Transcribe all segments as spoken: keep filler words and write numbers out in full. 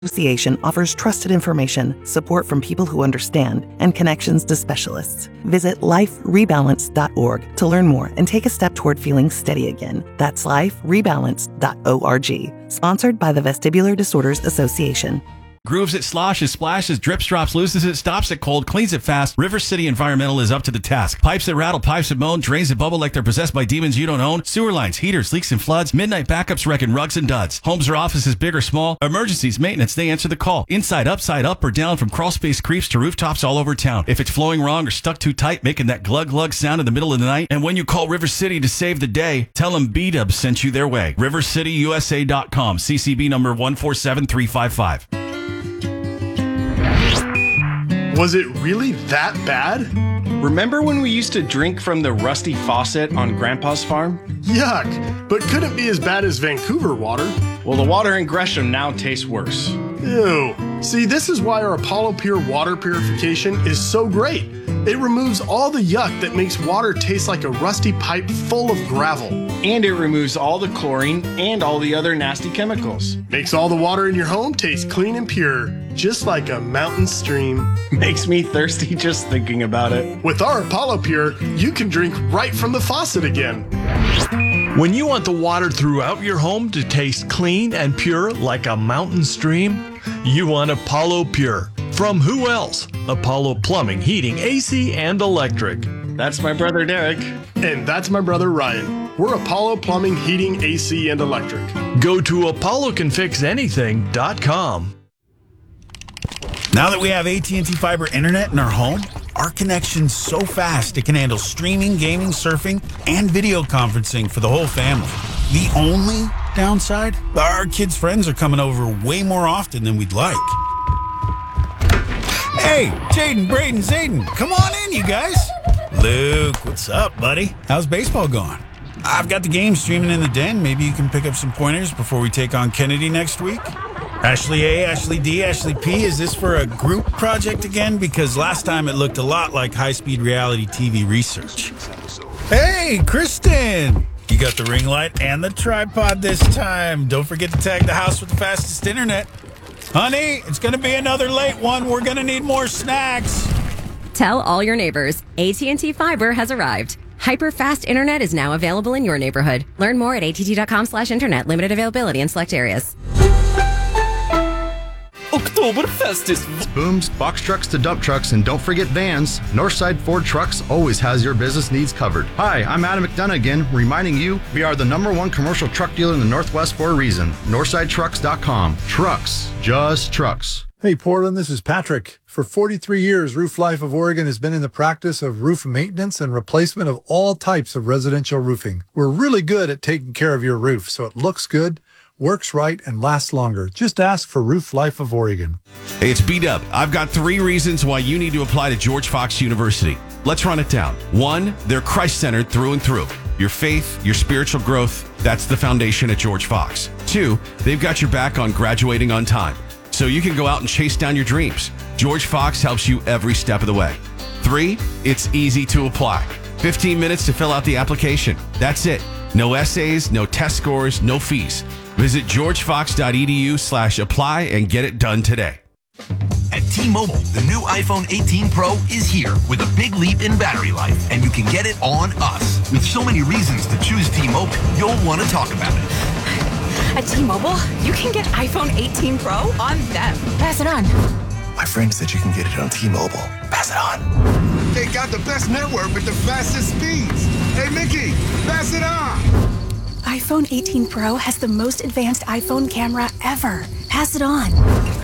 Association offers trusted information, support from people who understand, and connections to specialists. Visit life rebalance dot org to learn more and take a step toward feeling steady again. That's life rebalance dot org. Sponsored by the Vestibular Disorders Association. Grooves it, sloshes, splashes, drips, drops, loosens it, stops it cold, cleans it fast. River City Environmental is up to the task. Pipes that rattle, pipes that moan, drains that bubble like they're possessed by demons you don't own. Sewer lines, heaters, leaks and floods. Midnight backups wrecking rugs and duds. Homes or offices, big or small. Emergencies, maintenance, they answer the call. Inside, upside, up or down, from crawl space creeps to rooftops all over town. If it's flowing wrong or stuck too tight, making that glug glug sound in the middle of the night. And when you call River City to save the day, tell them B-Dubs sent you their way. river city u s a dot com. C C B number one four seven three five five. Was it really that bad? Remember when we used to drink from the rusty faucet on Grandpa's farm? Yuck, but couldn't be as bad as Vancouver water. Well, the water in Gresham now tastes worse. Ew. See, this is why our Apollo Pure water purification is so great. It removes all the yuck that makes water taste like a rusty pipe full of gravel. And it removes all the chlorine and all the other nasty chemicals. Makes all the water in your home taste clean and pure, just like a mountain stream. Makes me thirsty just thinking about it. With our Apollo Pure, you can drink right from the faucet again. When you want the water throughout your home to taste clean and pure like a mountain stream, you want Apollo Pure. From who else? Apollo Plumbing, Heating, A C, and Electric. That's my brother Derek. And that's my brother Ryan. We're Apollo Plumbing, Heating, A C, and Electric. Go to apollo can fix anything dot com. Now that we have A T and T Fiber Internet in our home, our connection's so fast it can handle streaming, gaming, surfing, and video conferencing for the whole family. The only downside? Our kids' friends are coming over way more often than we'd like. Hey, Jaden, Braden, Zayden, come on in, you guys. Luke, what's up, buddy? How's baseball going? I've got the game streaming in the den. Maybe you can pick up some pointers before we take on Kennedy next week. Ashley A, Ashley D, Ashley P, is this for a group project again? Because last time it looked a lot like high-speed reality T V research. Hey, Kristen! You got the ring light and the tripod this time. Don't forget to tag the house with the fastest internet. Honey, it's going to be another late one. We're going to need more snacks. Tell all your neighbors, A T and T Fiber has arrived. Hyper-fast internet is now available in your neighborhood. Learn more at att.com slash internet. Limited availability in select areas. Oktoberfest is booms, box trucks to dump trucks, and don't forget vans. Northside Ford Trucks always has your business needs covered. Hi, I'm Adam McDonough again, reminding you we are the number one commercial truck dealer in the Northwest for a reason. northside trucks dot com. Trucks, just trucks. Hey Portland, this is Patrick. For forty-three years, Roof Life of Oregon has been in the practice of roof maintenance and replacement of all types of residential roofing. We're really good at taking care of your roof so it looks good, works right, and lasts longer. Just ask for Roof Life of Oregon. Hey, it's B-Dub. I've got three reasons why you need to apply to George Fox University. Let's run it down. One, they're Christ-centered through and through. Your faith, your spiritual growth, that's the foundation at George Fox. Two, they've got your back on graduating on time, so you can go out and chase down your dreams. George Fox helps you every step of the way. Three, it's easy to apply. fifteen minutes to fill out the application. That's it. No essays, no test scores, no fees. Visit georgefox.edu slash apply and get it done today. At T-Mobile, the new iPhone eighteen Pro is here with a big leap in battery life, and you can get it on us. With so many reasons to choose T-Mobile, you'll want to talk about it. At T-Mobile, you can get iPhone eighteen Pro on them. Pass it on. My friend said you can get it on T-Mobile. Pass it on. They got the best network with the fastest speeds. Hey, Mickey, pass it on. iPhone eighteen Pro has the most advanced iPhone camera ever. Pass it on.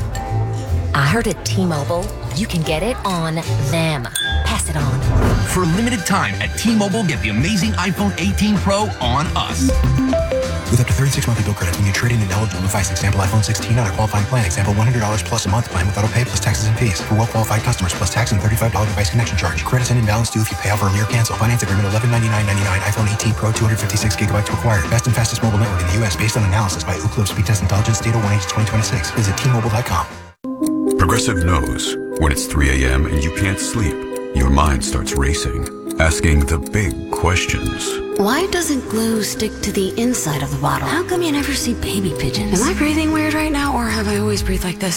I heard at T-Mobile, you can get it on them. Pass it on. For a limited time at T-Mobile, get the amazing iPhone eighteen Pro on us. With up to thirty-six monthly bill credits when you trade in an eligible device. Example iPhone sixteen on a qualifying plan. Example one hundred dollars plus a month plan with auto pay plus taxes and fees. For well-qualified customers plus tax and thirty-five dollars device connection charge. Credits and imbalance due if you pay off early or cancel. Finance agreement eleven ninety-nine ninety-nine. iPhone eighteen Pro two hundred fifty-six gigabytes required. Best and fastest mobile network in the U S based on analysis by Ookla Speed Test Intelligence Data one H twenty twenty-six. Visit T Mobile dot com. Progressive knows when it's three a.m. and you can't sleep, your mind starts racing. asking the big questions. Why doesn't glue stick to the inside of the bottle? How come you never see baby pigeons? Am I breathing weird right now, or have I always breathed like this?